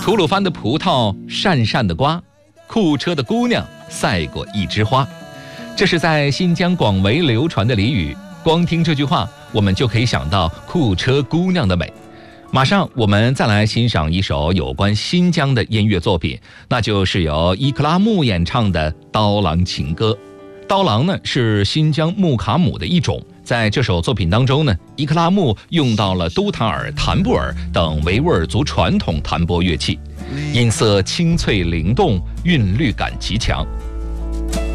吐鲁番的葡萄讪讪的瓜，库车的姑娘赛过一枝花。这是在新疆广为流传的俚语，光听这句话，我们就可以想到库车姑娘的美。马上我们再来欣赏一首有关新疆的音乐作品，那就是由伊克拉木演唱的刀郎情歌。刀郎呢是新疆木卡姆的一种，在这首作品当中呢，伊克拉木用到了都塔尔、坦布尔等维吾尔族传统弹拨乐器，音色清脆灵动，韵律感极强。